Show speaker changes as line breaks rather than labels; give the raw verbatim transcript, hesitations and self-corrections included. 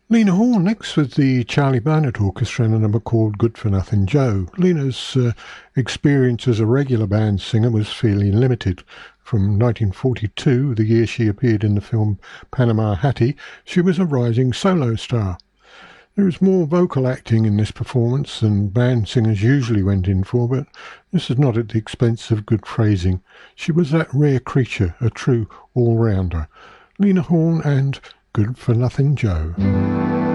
Lena Horne next with the Charlie Barnett Orchestra and a number called Good for Nothing Joe. Lena's uh, experience as a regular band singer was fairly limited. From nineteen forty-two, the year she appeared in the film Panama Hattie, she was a rising solo star. There is more vocal acting in this performance than band singers usually went in for, but this is not at the expense of good phrasing. She was that rare creature, a true all-rounder. Lena Horne and Good for Nothing Joe.